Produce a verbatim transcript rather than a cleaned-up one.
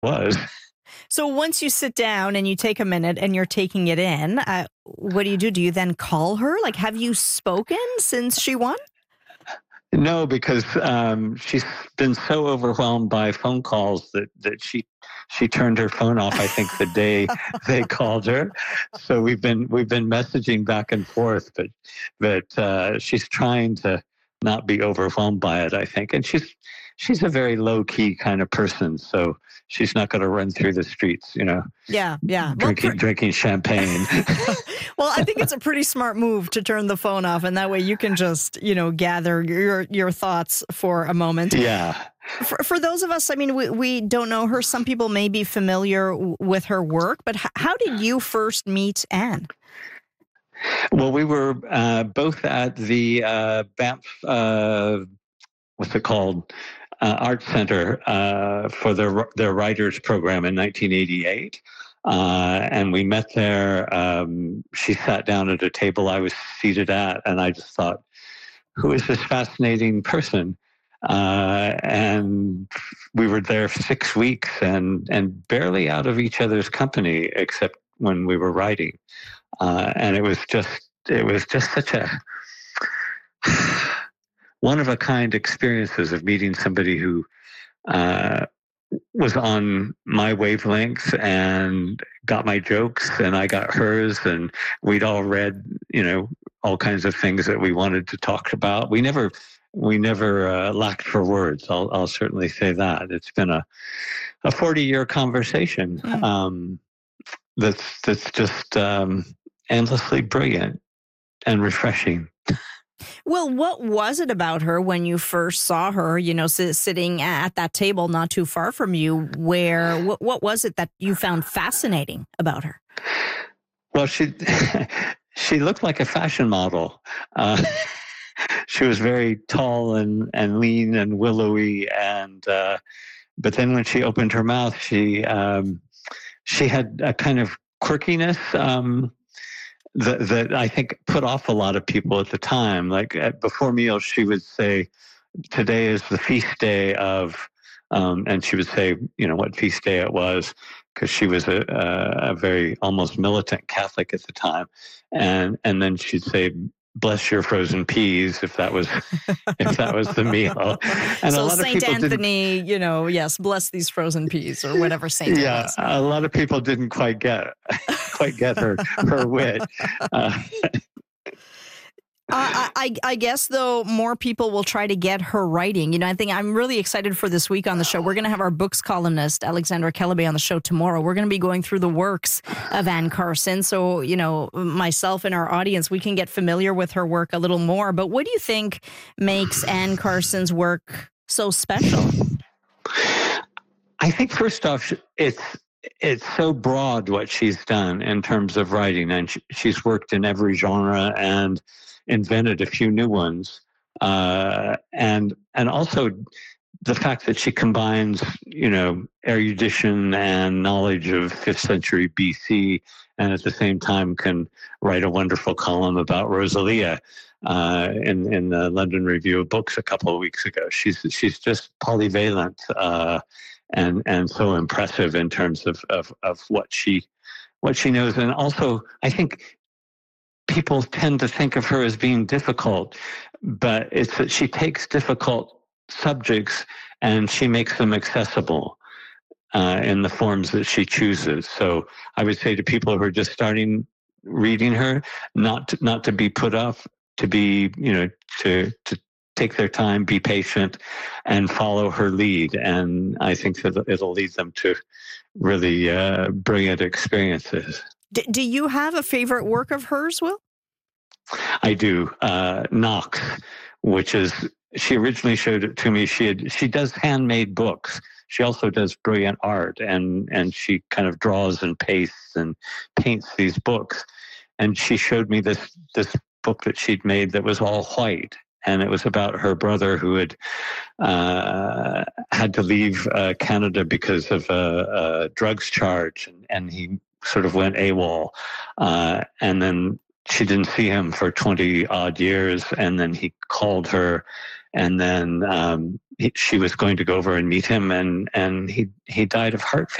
was. So once you sit down and you take a minute and you're taking it in, uh, what do you do? Do you then call her? Like, have you spoken since she won? No, because um, she's been so overwhelmed by phone calls that, that she she turned her phone off, I think, the day they called her. So we've been we've been messaging back and forth, but but uh, she's trying to not be overwhelmed by it, I think. And she's she's a very low key kind of person, so she's not going to run through the streets, you know. Yeah, yeah. Drinking Well, per- drinking champagne. well, I think it's a pretty smart move to turn the phone off, and that way you can just, you know, gather your your thoughts for a moment. Yeah. For, for those of us, I mean, we, we don't know her. Some people may be familiar w- with her work, but h- how did you first meet Anne? Well, we were uh, both at the uh, Banff, uh, what's it called, uh, Art Center uh, for their their writers program in nineteen eighty-eight. Uh, and we met there. Um, she sat down at a table I was seated at, and I just thought, who is this fascinating person? Uh, and we were there six weeks and, and barely out of each other's company, except when we were writing. Uh, and it was just, it was just such a one of a kind experiences of meeting somebody who, uh, was on my wavelength and got my jokes and I got hers, and we'd all read, you know, all kinds of things that we wanted to talk about. We never, we never uh, lacked for words. I'll, I'll certainly say that. It's been a, a forty year conversation Mm. um, that's, that's just um, endlessly brilliant and refreshing. Well, what was it about her when you first saw her, you know, s- sitting at that table not too far from you, where, what, what was it that you found fascinating about her? Well, she, she looked like a fashion model. Uh, she was very tall and, and lean and willowy. And, uh, but then when she opened her mouth, she, um, she had a kind of quirkiness, um, that, that I think put off a lot of people at the time. Like at, before meals, she would say, today is the feast day of, um, and she would say, you know, what feast day it was, because she was a, a, a very almost militant Catholic at the time. And, and then she'd say, bless your frozen peas, if that was if that was the meal. And so a lot Saint of people Anthony, you know, yes, bless these frozen peas or whatever saint yeah, it was. a lot of people didn't quite get quite get her her wit. Uh, Uh, I, I guess, though, more people will try to get her writing. You know, I think I'm really excited for this week on the show. We're going to have our books columnist, Alexandra Kelleby, on the show tomorrow. We're going to be going through the works of Anne Carson. So, you know, myself and our audience, we can get familiar with her work a little more. But what do you think makes Anne Carson's work so special? I think, first off, it's it's so broad what she's done in terms of writing, and she, she's worked in every genre and invented a few new ones, uh, and and also the fact that she combines, you know, erudition and knowledge of fifth century B C, and at the same time can write a wonderful column about Rosalia uh, in in the London Review of Books a couple of weeks ago. She's she's just polyvalent uh, and and so impressive in terms of, of of what she what she knows, and also I think people tend to think of her as being difficult, but it's that she takes difficult subjects and she makes them accessible uh, in the forms that she chooses. So I would say to people who are just starting reading her, not to, not to be put off, to be, you know, to to take their time, be patient, and follow her lead. And I think that it'll lead them to really uh, brilliant experiences. D- do you have a favorite work of hers, Will? I do. Uh, Knox, which is, she originally showed it to me. She had, she does handmade books. She also does brilliant art, and, and she kind of draws and pastes and paints these books. And she showed me this, this book that she'd made that was all white. And it was about her brother who had uh, had to leave uh, Canada because of a, a drugs charge, and, and he sort of went AWOL. Uh, and then she didn't see him for twenty odd years. And then he called her and then um, he, she was going to go over and meet him, and and he he died of heart failure.